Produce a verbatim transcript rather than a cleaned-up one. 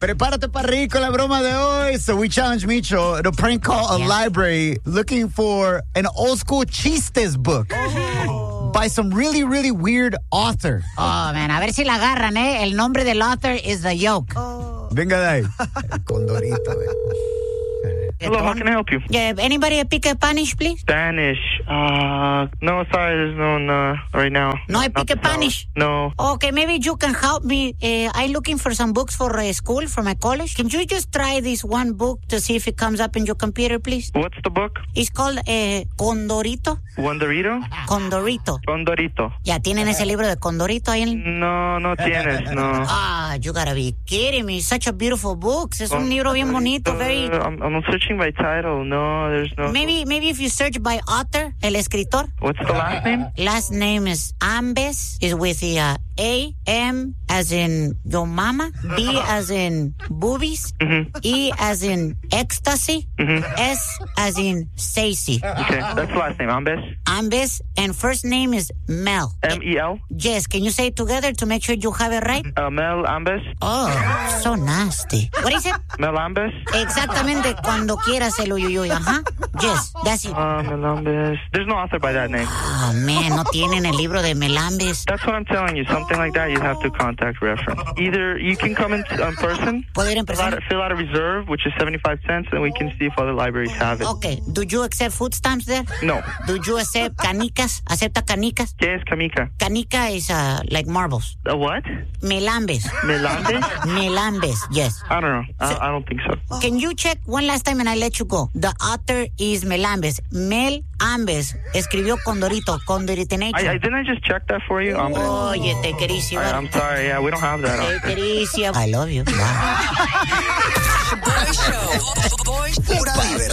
Prepárate para reír con la broma de hoy. So we challenge Micho to prank call a yeah. library looking for an old school chistes book. Oh. By some really, really weird author. Oh, man, a ver si la agarran, ¿eh? El nombre del author is The Yoke. Oh. Venga de ahí. El Condorito, eh. Hello, how can I help you? Yeah, anybody speak Spanish, please? Spanish. Uh, no, sorry, there's no one uh, right now. No, I speak Spanish? No. Okay, maybe you can help me. Uh, I'm looking for some books for uh, school, for my college. Can you just try this one book to see if it comes up in your computer, please? What's the book? It's called uh, Condorito. ¿Condorito? Condorito. Condorito. ¿Ya tienen ese libro de Condorito ahí? En... No, no tienes, no. Ah, you gotta be kidding me. Such a beautiful book. Es un libro bien bonito, very... I'm, I'm searching by title. No, there's no... Maybe, maybe if you search by author, el escritor. What's the last name? Last name is Ambes. Is with the uh, A, M as in your mama, B as in boobies, mm-hmm. E as in ecstasy, mm-hmm. S as in Stacy. Okay, that's the last name, Ambes. Ambes, and first name is Mel. M E L? Yes, can you say it together to make sure you have it right? Uh, Mel Ambes. Oh, so nasty. What is it? Mel Ambes. Exactamente, cuando quieras el uyuyuy, ajá. Yes, that's it. Uh, Melambes. There's no author by that name. Oh, man, no tienen el libro de Melambes. That's what I'm telling you. Something like that, you have to contact reference. Either you can come in in person, ¿Puedo ir en fill out, persona? fill out a reserve, which is seventy-five cents, and we can see if other libraries have it. Okay, do you accept food stamps there? No. Do you accept canicas? ¿Acepta canicas? ¿Qué es Kamika? Canica is uh, like marbles. A what? Melambes. Melambes? Melambes, yes. I don't know. I, So- I don't think so. Can you check one last time and I let you go? The author is Melambes. Mel Ambes escribió Condorito, Condoritination. I, I didn't I just check that for you? Ambes. Oye, te querísimo. I, I'm sorry. Yeah, we don't have that. Te querísimo. I love you. Bye. The Boy Show. The Boy Show.